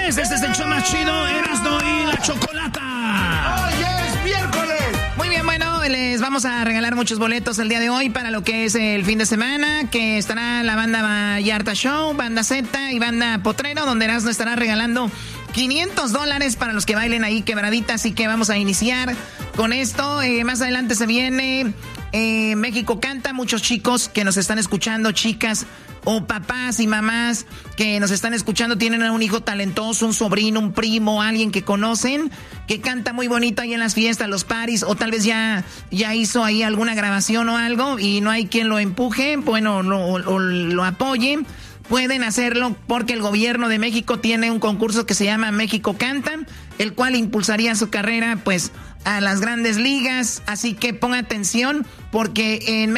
miércoles, este es el show más chido, Erasmo y la Chocolata. ¡Hoy es miércoles! Muy bien, bueno, les vamos a regalar muchos boletos el día de hoy para lo que es el fin de semana, que estará la banda Vallarta Show, Banda Z y Banda Potrero, donde Erasmo estará regalando $500 para los que bailen ahí quebradita, así que vamos a iniciar con esto. Más adelante se viene México Canta, muchos chicos que nos están escuchando, chicas o papás y mamás que nos están escuchando, tienen a un hijo talentoso, un sobrino, un primo, alguien que conocen, que canta muy bonito ahí en las fiestas, los parties, o tal vez ya hizo ahí alguna grabación o algo y no hay quien lo empuje, bueno, lo apoye. Pueden hacerlo porque el gobierno de México tiene un concurso que se llama México Canta, el cual impulsaría su carrera pues a las grandes ligas. Así que ponga atención porque en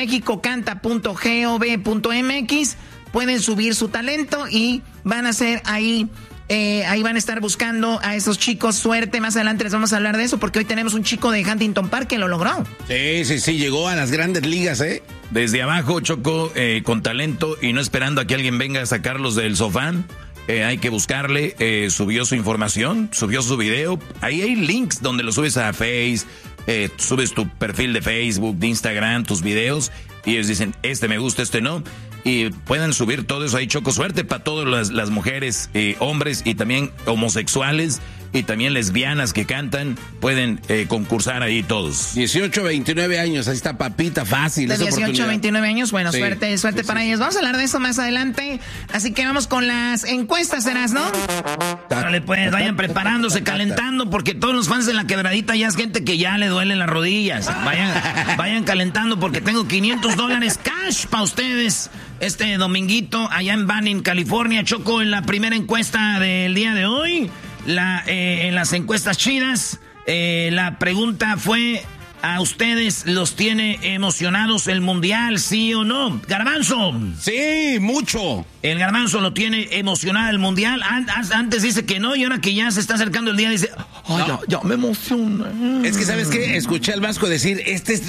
mexicocanta.gov.mx pueden subir su talento y van a hacer ahí van a estar buscando a esos chicos. Suerte, más adelante les vamos a hablar de eso porque hoy tenemos un chico de Huntington Park que lo logró. Sí, llegó a las grandes ligas, Desde abajo, Choco, con talento y no esperando a que alguien venga a sacarlos del sofá. Hay que buscarle, subió su información, subió su video. Ahí hay links donde lo subes a Face, subes tu perfil de Facebook, de Instagram, tus videos. Y ellos dicen, este me gusta, este no. Y pueden subir todo eso ahí, Choco. Suerte para todas las mujeres, hombres y también homosexuales. Y también lesbianas que cantan, pueden concursar ahí todos. 18, 29 años, ahí está papita, fácil. De 18 a 29 años, bueno, sí, suerte para ellos. Vamos a hablar de eso más adelante, así que vamos con las encuestas, ¿no? Dale pues, vayan preparándose, calentando, porque todos los fans de La Quebradita ya es gente que ya le duelen las rodillas. Vayan calentando porque tengo $500 cash para ustedes este dominguito allá en Banning, California. Choco, en la primera encuesta del día de hoy. En las encuestas chidas, la pregunta fue, ¿a ustedes los tiene emocionados el mundial, sí o no? Garbanzo. Sí, mucho. El Garbanzo lo tiene emocionado el mundial. Antes dice que no y ahora que ya se está acercando el día dice, ay, no. ya me emociona. Es que, ¿sabes qué? Escuché al Vasco decir, este es